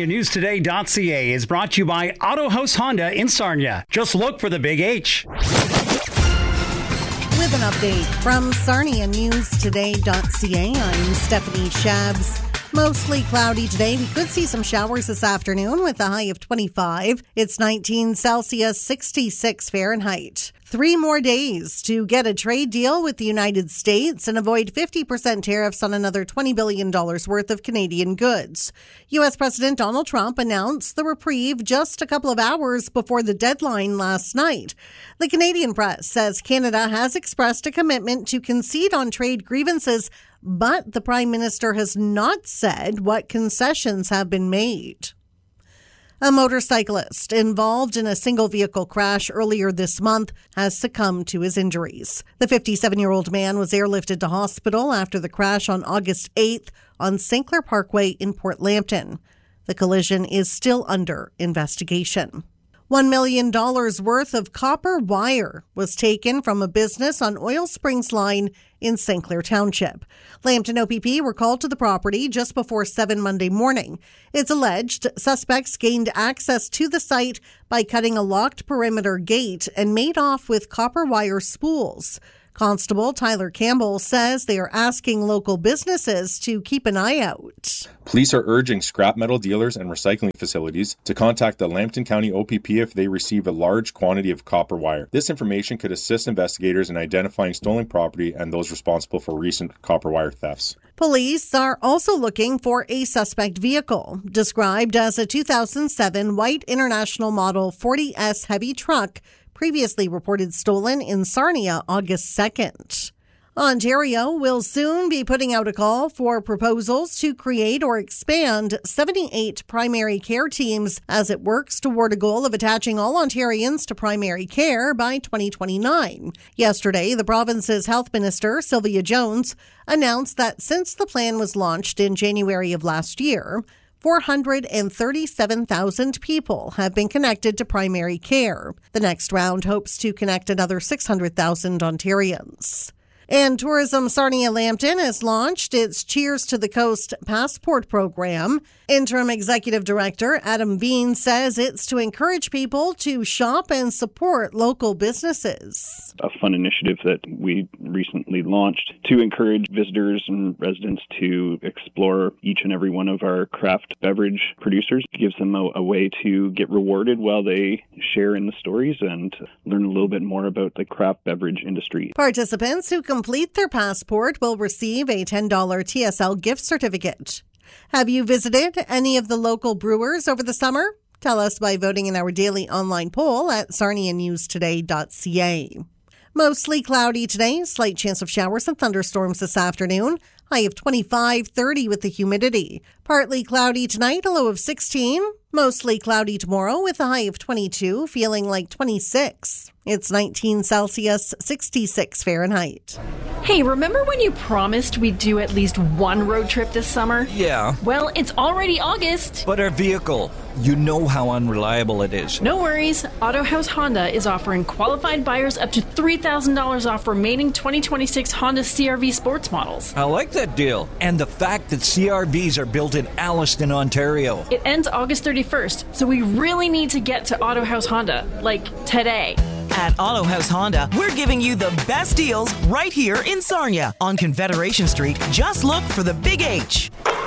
SarniaNewsToday.ca is brought to you by Autohouse Honda in Sarnia. Just look for the big H. With an update from SarniaNewsToday.ca, I'm Stephanie Shabs. Mostly cloudy today. We could see some showers this afternoon with a high of 25. It's 19 Celsius, 66 Fahrenheit. 3 more days to get a trade deal with the United States and avoid 50% tariffs on another $20 billion worth of Canadian goods. U.S. President Donald Trump announced the reprieve just a couple of hours before the deadline last night. The Canadian press says Canada has expressed a commitment to concede on trade grievances, but the Prime Minister has not said what concessions have been made. A motorcyclist involved in a single-vehicle crash earlier this month has succumbed to his injuries. The 57-year-old man was airlifted to hospital after the crash on August 8th on St. Clair Parkway in Port Lambton. The collision is still under investigation. $1 million worth of copper wire was taken from a business on Oil Springs Line in St. Clair Township. Lambton OPP were called to the property just before 7 Monday morning. It's alleged suspects gained access to the site by cutting a locked perimeter gate and made off with copper wire spools. Constable Tyler Campbell says they are asking local businesses to keep an eye out. Police are urging scrap metal dealers and recycling facilities to contact the Lambton County OPP if they receive a large quantity of copper wire. This information could assist investigators in identifying stolen property and those responsible for recent copper wire thefts. Police are also looking for a suspect vehicle, described as a 2007 white International Model 40S heavy truck, previously reported stolen in Sarnia August 2nd. Ontario will soon be putting out a call for proposals to create or expand 78 primary care teams as it works toward a goal of attaching all Ontarians to primary care by 2029. Yesterday, the province's health minister, Sylvia Jones, announced that since the plan was launched in January of last year, 437,000 people have been connected to primary care. The next round hopes to connect another 600,000 Ontarians. And Tourism Sarnia Lambton has launched its Cheers to the Coast Passport program. Interim Executive Director Adam Bean says it's to encourage people to shop and support local businesses. A fun initiative that we recently launched to encourage visitors and residents to explore each and every one of our craft beverage producers. It gives them a way to get rewarded while they share in the stories and learn a little bit more about the craft beverage industry. Participants who complete their passport will receive a $10 TSL gift certificate. Have you visited any of the local brewers over the summer? Tell us by voting in our daily online poll at SarniaNewsToday.ca. Mostly cloudy today, slight chance of showers and thunderstorms this afternoon. High of 25, 30 with the humidity. Partly cloudy tonight, a low of 16. Mostly cloudy tomorrow with a high of 22, feeling like 26. It's 19 Celsius, 66 Fahrenheit. Hey, remember when you promised we'd do at least one road trip this summer? Yeah. Well, it's already August. But our vehicle, you know how unreliable it is. No worries. Autohouse Honda is offering qualified buyers up to $3,000 off remaining 2026 Honda CR-V sports models. I like that deal. And the fact that CR-Vs are built in Alliston, Ontario. It ends August 31st, so we really need to get to Autohouse Honda, like today. At Autohouse Honda, we're giving you the best deals right here in Sarnia on Confederation Street. Just look for the Big H.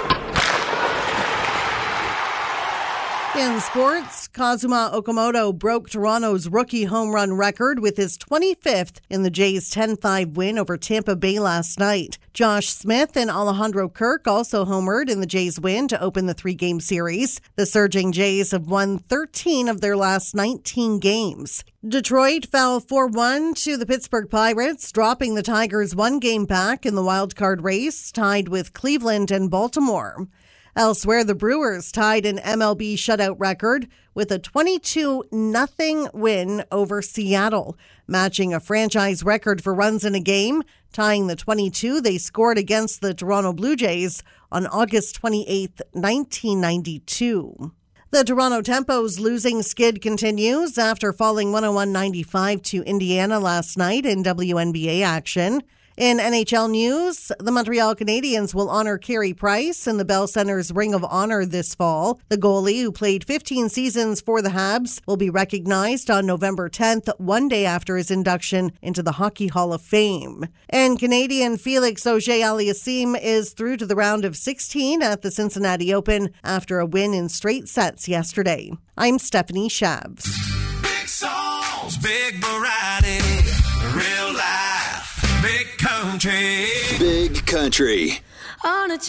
In sports, Kazuma Okamoto broke Toronto's rookie home run record with his 25th in the Jays' 10-5 win over Tampa Bay last night. Josh Smith and Alejandro Kirk also homered in the Jays' win to open the 3-game series. The surging Jays have won 13 of their last 19 games. Detroit fell 4-1 to the Pittsburgh Pirates, dropping the Tigers 1 game back in the wild-card race, tied with Cleveland and Baltimore. Elsewhere, the Brewers tied an MLB shutout record with a 22-0 win over Seattle, matching a franchise record for runs in a game, tying the 22 they scored against the Toronto Blue Jays on August 28, 1992. The Toronto Tempo's losing skid continues after falling 101-95 to Indiana last night in WNBA action. In NHL news, the Montreal Canadiens will honor Carey Price in the Bell Centre's Ring of Honor this fall. The goalie, who played 15 seasons for the Habs, will be recognized on November 10th, one day after his induction into the Hockey Hall of Fame. And Canadian Felix Auger-Aliassime is through to the round of 16 at the Cincinnati Open after a win in straight sets yesterday. I'm Stephanie Shabs. Big songs, big variety, real life, big country. Big country. On a